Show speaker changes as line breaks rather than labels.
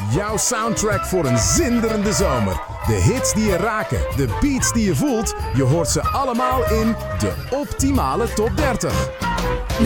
Jouw soundtrack voor een zinderende zomer. De hits die je raken, de beats die je voelt. Je hoort ze allemaal in de optimale top 30.